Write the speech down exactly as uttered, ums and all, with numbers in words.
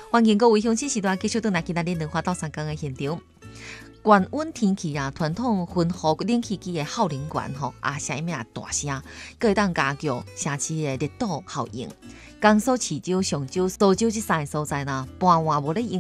欢迎各位乡亲时段继续倒来今仔日两花到三江的现场。高温天气啊，传统熏护冷气机的效能悬吼，啊声音啊大声，可会当加强城市的热岛效应。江苏市州、上州、苏州这三个所在呢，傍晚无咧用